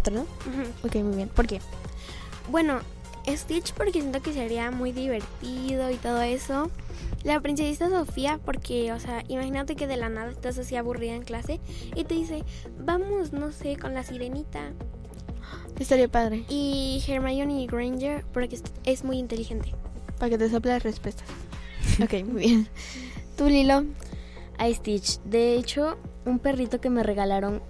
otro, ¿no? Ok, muy bien. ¿Por qué? Bueno, Stitch porque siento que sería muy divertido y todo eso. La princesita Sofía porque, o sea, imagínate que de la nada estás así aburrida en clase y te dice, vamos, no sé, con la sirenita. Estaría padre. Y Hermione Granger porque es muy inteligente. Para que te sople las respuestas. Ok, muy bien. ¿Tú, Lilo? A Stitch. De hecho, fue un perrito que me regalaron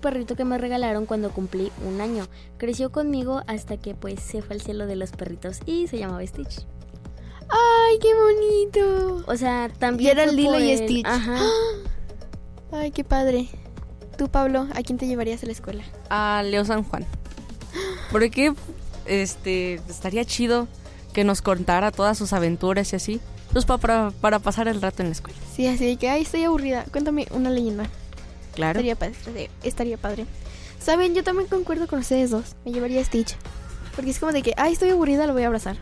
cuando cumplí 1 año. Creció conmigo hasta que pues se fue al cielo de los perritos y se llamaba Stitch. ¡Ay, qué bonito! O sea, Y también era fue Lilo por y él. Stitch. Ajá. Ay, qué padre. Tú, Pablo, ¿a quién te llevarías a la escuela? A Leo San Juan. Porque estaría chido que nos contara todas sus aventuras y así. Pues para pasar el rato en la escuela. Sí, así de que, ay, estoy aburrida. Cuéntame una leyenda. Claro. Estaría padre. ¿Saben? Yo también concuerdo con ustedes dos. Me llevaría a Stitch. Porque es como de que, ay, estoy aburrida, lo voy a abrazar.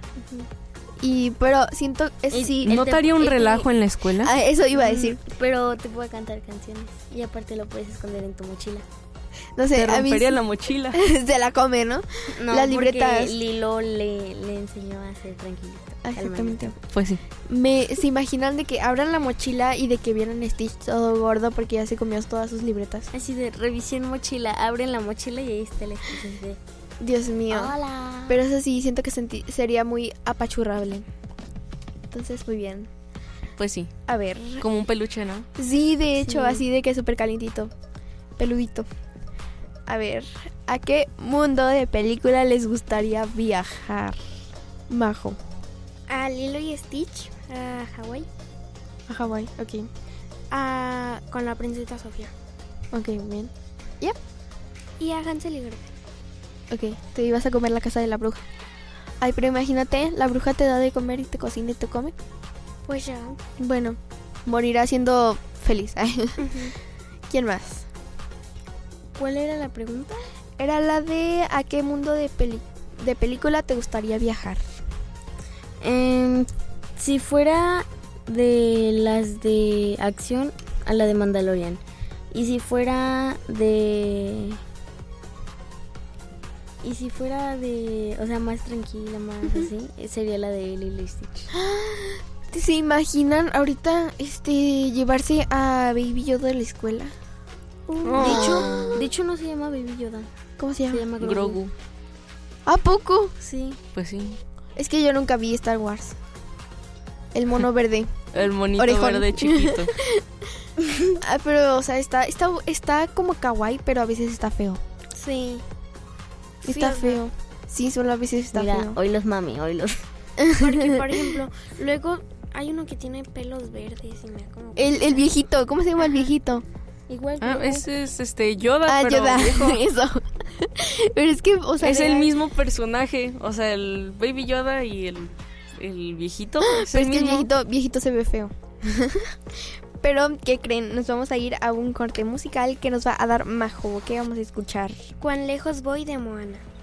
Pero siento... sí, ¿No te haría un relajo en la escuela? eso iba a decir. Pero te puede cantar canciones y aparte lo puedes esconder en tu mochila. No sé, Te a mí rompería la mochila. se la come, ¿no? No, Las libretas. porque Lilo le enseñó a ser tranquilito. Exactamente. Pues sí. Se imaginan de que abran la mochila y de que vieran a Stitch todo gordo porque ya se comió todas sus libretas. Así de revisión mochila, abren la mochila y ahí está el Stitch de... Dios mío. Hola. Pero eso sí, siento que sería muy apachurrable. Entonces, muy bien. Pues sí. A ver. Como un peluche, ¿no? Sí, de hecho, Sí. así de que súper calientito. Peludito. A ver, ¿a qué mundo de película les gustaría viajar? Majo. A Lilo y Stitch, a Hawái, A Hawái, ok. con la princesa Sofía. Ok, bien. Y a Hansel y Gretel. Ok, te ibas a comer la casa de la bruja. Ay, pero imagínate, la bruja te da de comer y te cocina y te come. Pues ya. Bueno, morirá siendo feliz. ¿Quién más? ¿Cuál era la pregunta? Era la de ¿a qué mundo de película te gustaría viajar? Si fuera de las de acción, a la de Mandalorian. Y si fuera de... o sea, más tranquila, más así, sería la de Lilo y Stitch. ¿Se imaginan ahorita llevarse a Baby Yoda a la escuela? De hecho no se llama Baby Yoda, ¿Cómo se se llama? llama Grogu. ¿A poco? Sí. Pues sí. Es que yo nunca vi Star Wars. El mono verde. El monito Orejón. verde chiquito. Pero, o sea, está como kawaii, pero a veces está feo. Sí. Está Sí, feo. Sí, solo a veces está Mira, feo. hoy los mami, hoy los... Porque, por ejemplo, luego hay uno que tiene pelos verdes y me da como... El viejito, ¿cómo se llama el viejito? Igual que... Ah, ese es Yoda, pero Yoda. viejo. Eso. Pero es que, o sea, Es el mismo personaje. O sea, el Baby Yoda y el viejito. Es Pero el es que mismo. el viejito se ve feo. Pero, ¿qué creen? Nos vamos a ir a un corte musical que nos va a dar Majo. ¿Qué vamos a escuchar? ¿Cuán lejos voy de Moana?